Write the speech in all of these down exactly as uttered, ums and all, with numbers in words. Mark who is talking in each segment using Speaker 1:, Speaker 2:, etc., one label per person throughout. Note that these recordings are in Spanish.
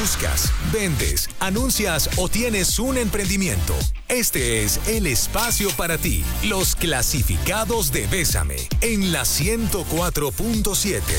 Speaker 1: Buscas, vendes, anuncias o tienes un emprendimiento. Este es el espacio para ti. Los clasificados de Bésame en la ciento cuatro punto siete.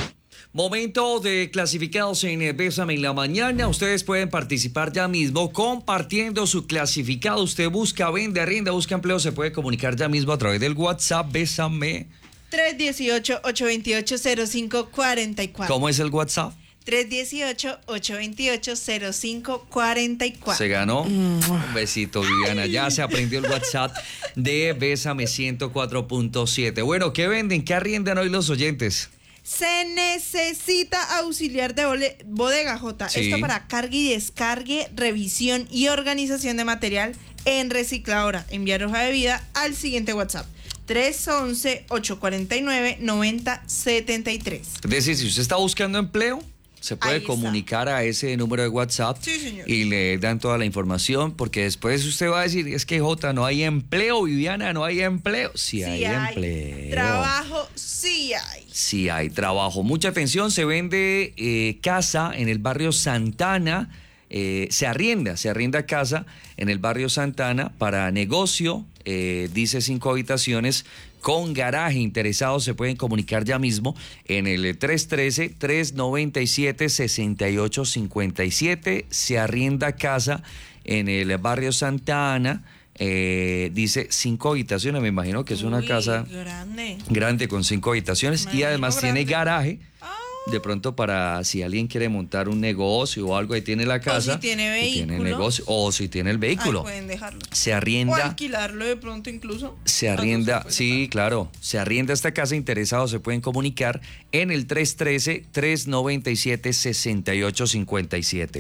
Speaker 2: Momento de clasificados en Bésame en la mañana. Ustedes pueden participar ya mismo compartiendo su clasificado. Usted busca, vende, arrienda, busca empleo. Se puede comunicar ya mismo a través del WhatsApp Bésame.
Speaker 3: tres uno ocho, ocho dos ocho, cero cinco cuatro cuatro.
Speaker 2: ¿Cómo es el WhatsApp?
Speaker 3: tres uno ocho, ocho dos ocho, cero cinco cuatro cuatro.
Speaker 2: Se ganó. Un besito, Viviana. Ya se aprendió el WhatsApp de Bésame ciento cuatro punto siete. Bueno, ¿qué venden? ¿Qué arriendan hoy los oyentes?
Speaker 3: Se necesita auxiliar de bole- bodega, J.
Speaker 2: Sí.
Speaker 3: Esto para cargue y descargue, revisión y organización de material en recicladora. Enviar hoja de vida al siguiente WhatsApp. tres uno uno, ocho cuatro nueve, nueve cero siete tres.
Speaker 2: Es decir, si usted está buscando empleo, se puede
Speaker 3: Ahí está.
Speaker 2: comunicar a ese número de WhatsApp.
Speaker 3: Sí, señor.
Speaker 2: Y le dan toda la información, porque después usted va a decir, es que Jota, no hay empleo, Viviana, no hay empleo. Sí,
Speaker 3: Sí
Speaker 2: hay,
Speaker 3: hay
Speaker 2: empleo.
Speaker 3: trabajo, sí hay.
Speaker 2: Sí hay trabajo. Mucha atención, se vende eh, casa en el barrio Santana, eh, se arrienda, se arrienda casa en el barrio Santana para negocio, eh, dice cinco habitaciones con garaje. Interesados se pueden comunicar ya mismo en el tres uno tres, tres nueve siete, seis ocho cinco siete. Se arrienda casa en el barrio Santa Ana. Eh, dice cinco habitaciones, me imagino que es una
Speaker 3: Uy,
Speaker 2: casa
Speaker 3: grande.
Speaker 2: grande con cinco habitaciones
Speaker 3: Me
Speaker 2: y además
Speaker 3: imagino
Speaker 2: tiene
Speaker 3: grande.
Speaker 2: garaje.
Speaker 3: Ah.
Speaker 2: De pronto para si alguien quiere montar un negocio o algo, ahí tiene la casa.
Speaker 3: si tiene
Speaker 2: y tiene el
Speaker 3: vehículo.
Speaker 2: negocio, o si tiene el
Speaker 3: Ahí
Speaker 2: vehículo.
Speaker 3: pueden dejarlo.
Speaker 2: Se
Speaker 3: O
Speaker 2: arrienda.
Speaker 3: alquilarlo de pronto incluso.
Speaker 2: Se
Speaker 3: Algo
Speaker 2: arrienda,
Speaker 3: se puede
Speaker 2: sí,
Speaker 3: sacar.
Speaker 2: claro, se arrienda esta casa. Interesados se pueden comunicar en el tres uno tres, tres nueve siete, seis ocho cinco siete.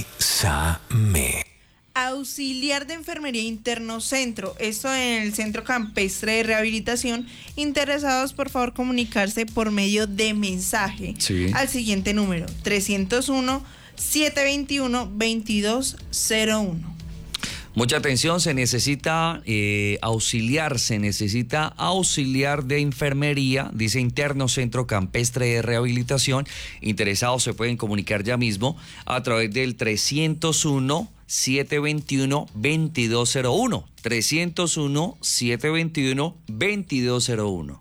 Speaker 1: Bésame.
Speaker 3: Auxiliar de enfermería interno centro, esto en el Centro Campestre de Rehabilitación. Interesados, por favor, comunicarse por medio de mensaje
Speaker 2: Sí.
Speaker 3: al siguiente número: tres cero uno, siete dos uno, dos dos cero uno.
Speaker 2: Mucha atención, se necesita eh, auxiliar, se necesita auxiliar de enfermería, dice Interno Centro Campestre de Rehabilitación. Interesados se pueden comunicar ya mismo a través del tres cero uno, siete dos uno, dos dos cero uno. tres cero uno, siete dos uno, dos dos cero uno.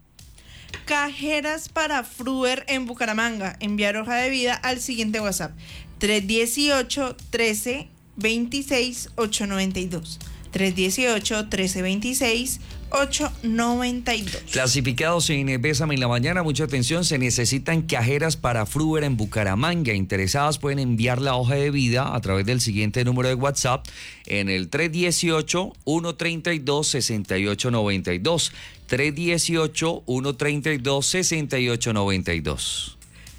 Speaker 3: Cajeras para Fruer en Bucaramanga. Enviar hoja de vida al siguiente WhatsApp: tres uno ocho, trece, veintiséis, ochocientos noventa y dos. tres uno ocho, trece, veintiséis, ochocientos noventa y dos.
Speaker 2: Clasificados en Bésame en la mañana, mucha atención, se necesitan cajeras para Fruer en Bucaramanga. Interesadas pueden enviar la hoja de vida a través del siguiente número de WhatsApp en el tres uno ocho, uno tres dos, seis ocho nueve dos. tres uno ocho, uno tres dos, seis ocho nueve dos.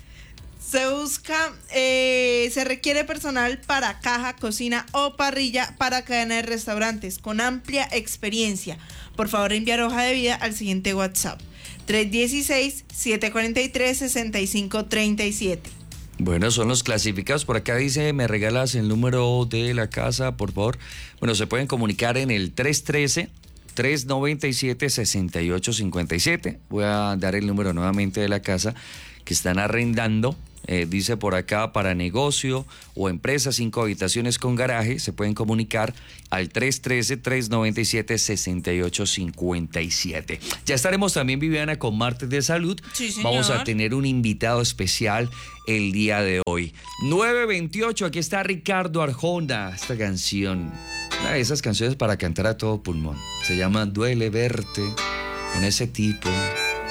Speaker 3: Se busca, eh, se requiere personal para caja, cocina o parrilla para cadena de restaurantes con amplia experiencia. Por favor, enviar hoja de vida al siguiente WhatsApp: tres uno seis, siete cuatro tres, seis cinco tres siete.
Speaker 2: Bueno, son los clasificados. Por acá dice, ¿me regalas el número de la casa, por favor? Bueno, se pueden comunicar en el tres uno tres, tres nueve siete, seis ocho cinco siete. Voy a dar el número nuevamente de la casa que están arrendando. Eh, dice por acá, para negocio o empresa, cinco habitaciones con garaje, se pueden comunicar al tres uno tres, tres nueve siete, seis ocho cinco siete. Ya estaremos también, Viviana, con Martes de Salud.
Speaker 3: Sí, señor.
Speaker 2: Vamos a tener un invitado especial el día de hoy. nueve veintiocho, aquí está Ricardo Arjona. Esta canción, una de esas canciones para cantar a todo pulmón. Se llama Duele Verte, con ese tipo